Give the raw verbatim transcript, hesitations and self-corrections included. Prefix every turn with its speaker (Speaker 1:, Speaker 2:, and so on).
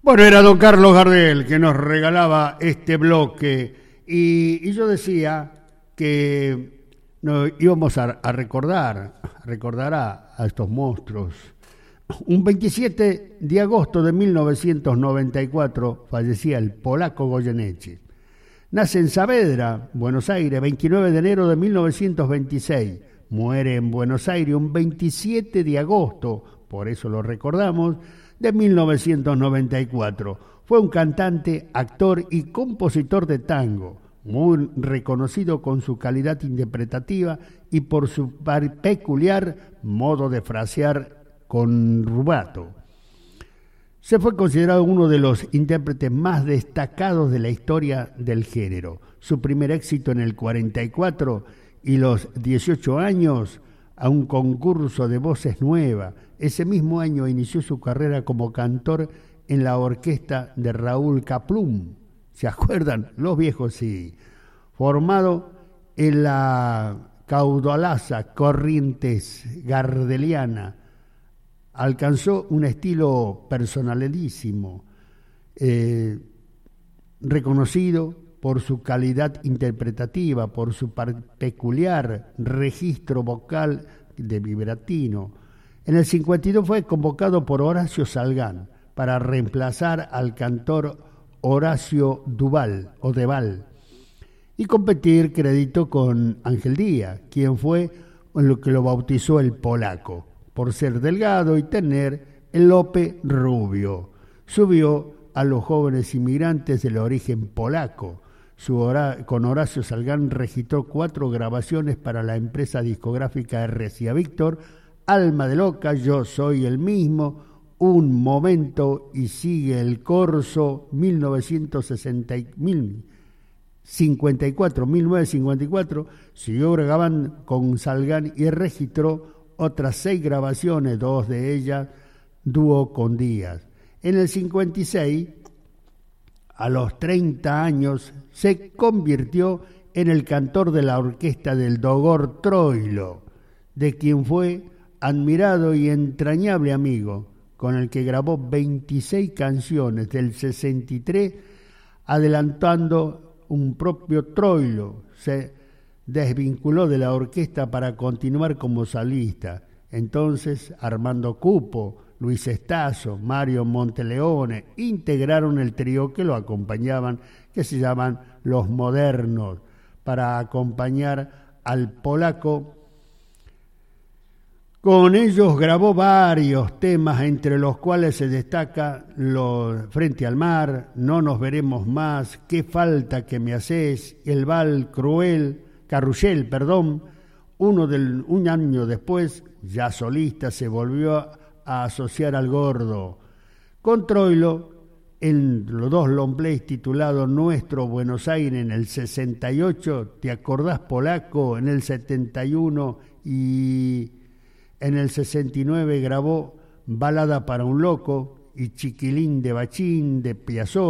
Speaker 1: Bueno, era don Carlos Gardel que nos regalaba este bloque y, y yo decía que nos íbamos a, a recordar, a recordar a, a estos monstruos. Un veintisiete de agosto de mil novecientos noventa y cuatro fallecía el polaco Goyeneche. Nace en Saavedra, Buenos Aires, veintinueve de enero de mil novecientos veintiséis. Muere en Buenos Aires un veintisiete de agosto, por eso lo recordamos, de mil novecientos noventa y cuatro. Fue un cantante, actor y compositor de tango, muy reconocido con su calidad interpretativa y por su peculiar modo de frasear con rubato. Se fue considerado uno de los intérpretes más destacados de la historia del género. Su primer éxito en el cuarenta y cuatro y los dieciocho años a un concurso de voces nueva. Ese mismo año inició su carrera como cantor en la orquesta de Raúl Kaplum. ¿Se acuerdan? Los viejos sí. Formado en la caudalosa Corrientes Gardeliana, alcanzó un estilo personalísimo, eh, reconocido por su calidad interpretativa, por su peculiar registro vocal de vibratino. En el cincuenta y dos fue convocado por Horacio Salgán para reemplazar al cantor Horacio Duval o Deval y competir crédito con Ángel Díaz, quien fue lo que lo bautizó el polaco, por ser delgado y tener el lope rubio. Subió a los jóvenes inmigrantes del origen polaco. Su hora, con Horacio Salgán registró cuatro grabaciones para la empresa discográfica R C A Víctor: Alma de Loca, Yo Soy el Mismo, Un Momento y Sigue el Corso, mil novecientos cincuenta y cuatro, mil novecientos cincuenta y cuatro, siguió grabando con Salgán y registró otras seis grabaciones, dos de ellas dúo con Díaz. En el cincuenta y seis, a los treinta años, se convirtió en el cantor de la orquesta del Dogor Troilo, de quien fue admirado y entrañable amigo, con el que grabó veintiséis canciones del sesenta y tres, adelantando un propio Troilo. Se desvinculó de la orquesta para continuar como solista. Entonces Armando Cupo, Luis Estazo, Mario Monteleone integraron el trío que lo acompañaban, que se llaman Los Modernos, para acompañar al polaco. Con ellos grabó varios temas, entre los cuales se destaca los Frente al Mar, No nos veremos más, Qué falta que me haces, El Val Cruel, Carrusel, perdón. Uno del, un año después, ya solista, se volvió a, a asociar al Gordo. Con Troilo, en los dos long plays titulados Nuestro Buenos Aires en el sesenta y ocho, ¿Te acordás polaco? En el setenta y uno y en el sesenta y nueve grabó Balada para un Loco y Chiquilín de Bachín de Piazzolla.